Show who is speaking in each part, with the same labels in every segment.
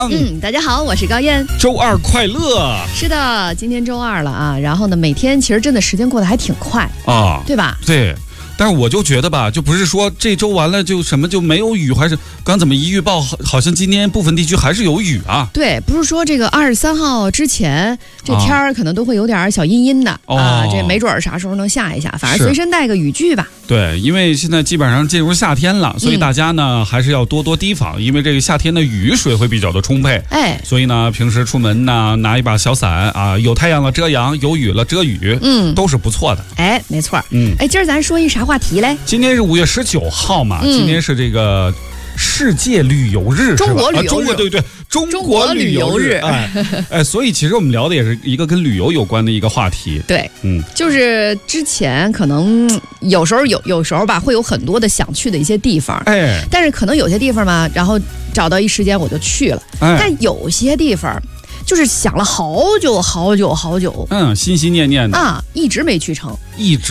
Speaker 1: 大家好，我是高燕。
Speaker 2: 周二快乐！
Speaker 1: 是的，今天周二了啊。然后呢，每天其实真的时间过得还挺快
Speaker 2: 啊，
Speaker 1: 对吧？
Speaker 2: 对。但是我就觉得吧，就不是说这周完了就什么就没有雨，还是刚怎么一预报，好像今天部分地区还是有雨啊。
Speaker 1: 对，不是说这个23号之前这天儿可能都会有点小阴阴的啊，这没准啥时候能下一下，反正随身带个雨具吧。
Speaker 2: 对，因为现在基本上进入夏天了，所以大家呢还是要多多提防，因为这个夏天的雨水会比较的充沛。所以呢平时出门呢拿一把小伞啊，有太阳了遮阳，有雨了遮雨，都是不错的。
Speaker 1: 没错。今儿咱说一啥话题嘞？
Speaker 2: 今天是5月19号嘛，今天是这个世界旅游日，
Speaker 1: 中国旅游日，
Speaker 2: 中国旅游日。所以其实我们聊的也是一个跟旅游有关的一个话题。
Speaker 1: 对，就是之前可能有时候吧，会有很多的想去的一些地方，但是可能有些地方嘛，然后找到一时间我就去了，但有些地方就是想了好久，
Speaker 2: 心心念念的
Speaker 1: 啊，一直没去成。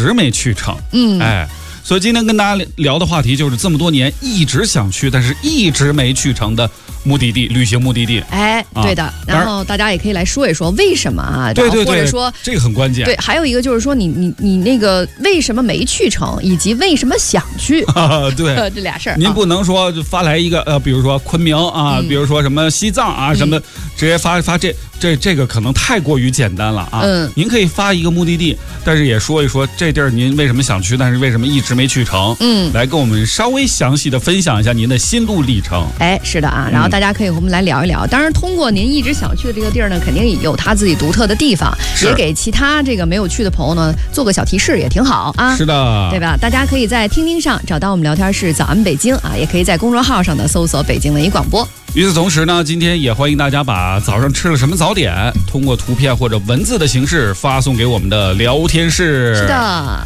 Speaker 2: 所以今天跟大家聊的话题就是这么多年一直想去，但是一直没去成的目的地，旅行目的地。
Speaker 1: 对的。然后大家也可以来说一说为什么啊？
Speaker 2: 对，
Speaker 1: 或者说
Speaker 2: 这个很关键。
Speaker 1: 对，还有一个就是说你那个为什么没去成，以及为什么想去。
Speaker 2: 对，
Speaker 1: 这俩事儿。
Speaker 2: 您不能说就发来一个比如说昆明啊，比如说什么西藏啊，什么直接发这个可能太过于简单了啊。您可以发一个目的地，但是也说一说这地儿您为什么想去，但是为什么一直没去成。来跟我们稍微详细的分享一下您的心路历程。
Speaker 1: 是的啊，然后大家可以和我们来聊一聊。当然，通过您一直想去的这个地儿呢，肯定有它自己独特的地方，也给其他这个没有去的朋友呢做个小提示，也挺好啊。
Speaker 2: 是的，
Speaker 1: 对吧？大家可以在听听上找到我们聊天室早安北京啊，也可以在公众号上的搜索北京文艺广播。
Speaker 2: 与此同时呢，今天也欢迎大家把早上吃了什么早点通过图片或者文字的形式发送给我们的聊天室。
Speaker 1: 是的。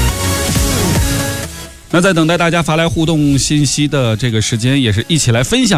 Speaker 2: 那在等待大家发来互动信息的这个时间，也是一起来分享